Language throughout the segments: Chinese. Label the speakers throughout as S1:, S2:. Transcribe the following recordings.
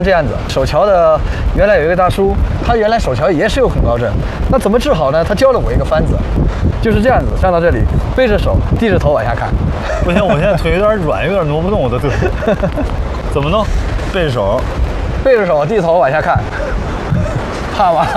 S1: 这样子，手桥的原来有一个大叔，他原来手桥也是有恐高症，那怎么治好呢？他教了我一个方子，就是这样子，站到这里，背着手，低着头往下看。
S2: 不行，我现在腿有点软，有点挪不动我的腿。怎么弄？背着手，
S1: 背着手，低头往下看，怕吗？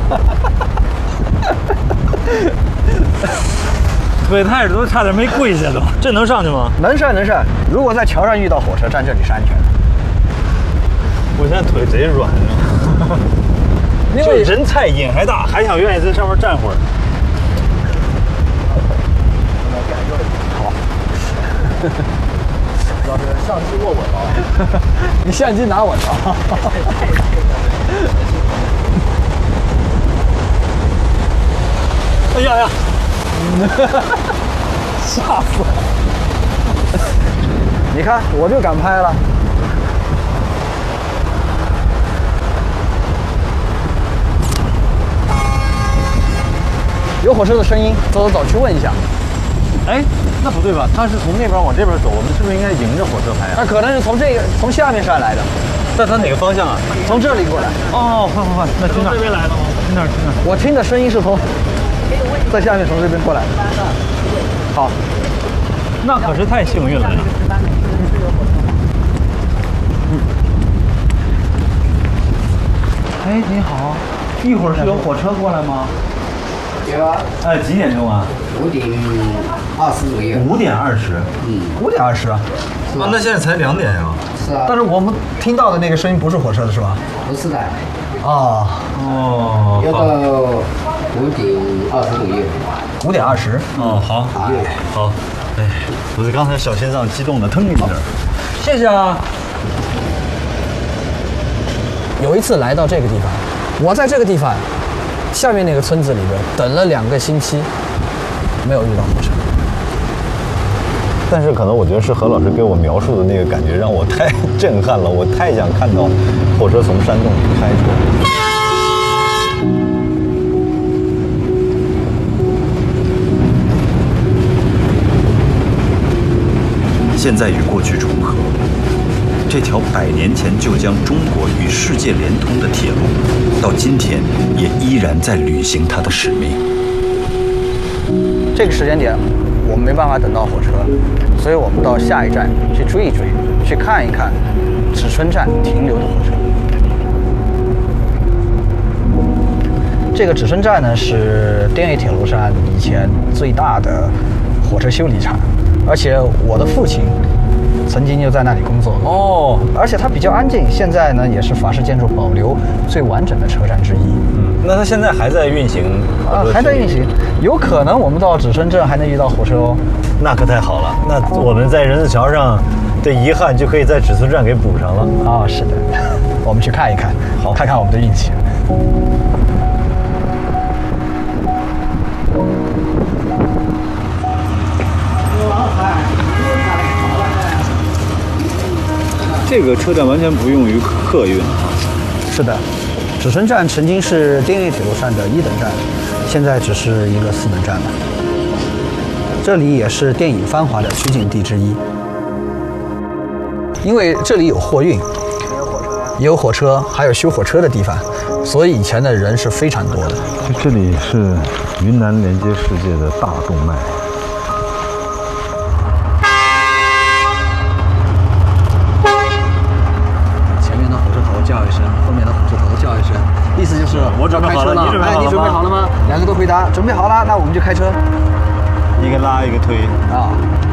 S2: 腿太都差点没跪下都。这能上去吗？
S1: 能上能上。如果在桥上遇到火车，站这里是安全的。
S2: 我现在腿贼软啊，因为人菜瘾还大，还想愿意在上面站会儿。
S1: 好，老师相机握稳了，你相机拿稳了。
S2: 哎呀呀！
S1: 吓死了！你看，我就敢拍了。有火车的声音，走走走，去问一下。
S2: 哎，那不对吧？他是从那边往这边走，我们是不是应该迎着火车拍啊？
S1: 他可能是从下面上来的。
S2: 那他哪个方向啊？
S1: 从这里过来。
S2: 哦，快，那去那儿。这边来的吗？去那儿。
S1: 我听的声音是在下面从这边过来的。好，
S2: 那可是太幸运了呀。哎，你好，一会儿是有火车过来吗？
S3: 有啊。
S2: 哎，几点钟啊
S3: 5点20左右。
S2: 5点20。
S1: 5点20啊。
S2: 啊，那现在才2点呀。
S3: 是啊。
S1: 但是我们听到的那个声音不是火车的是吧？
S3: 不是的。
S1: 哦。
S3: 要到5点20左右。
S1: 5点20。
S2: 哦，好。好。哎，我刚才小心脏激动的腾一下。谢谢啊。
S1: 有一次来到这个地方，我在这个地方下面那个村子里边等了2个星期，没有遇到火车。
S2: 但是可能我觉得是何老师给我描述的那个感觉让我太震撼了，我太想看到火车从山洞里开出来。
S4: 现在与过去重合，这条100年前就将中国与世界连通的铁路，到今天也依然在履行它的使命。
S1: 这个时间点，我们没办法等到火车，所以我们到下一站去追一追，去看一看芷春站停留的火车。这个芷春站呢，是滇越铁路上以前最大的火车修理厂，而且我的父亲曾经就在那里工作
S2: 哦，
S1: 而且它比较安静，现在呢也是法式建筑保留最完整的车站之一。
S2: 那它现在还在运行
S1: 还在运行，有可能我们到芷春镇还能遇到火车哦。
S2: 那可太好了，那我们在人字桥上的遗憾就可以在芷春站给补上了。
S1: 啊，是的，我们去看一看，
S2: 好，
S1: 看看我们的运气。
S2: 这个车站完全不用于客运啊。
S1: 是的，芷春站曾经是滇越铁路上的1等站，现在只是一个4等站了。这里也是电影《繁华》的取景地之一，因为这里有货运，也有火车，还有修火车的地方，所以以前的人是非常多的。
S2: 这里是云南连接世界的大动脉。
S1: 叫一声，后面的火车头叫一声，意思就是
S2: 我准备好了，
S1: 你准备好了吗？2个都回答准备好了，那我们就开车。
S2: 一个拉一个推
S1: 啊。